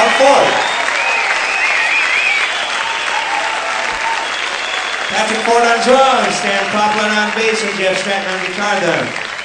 Come forward. Patrick Ford on drums, Stan Copeland on bass, and Jeff Stratton on guitar there.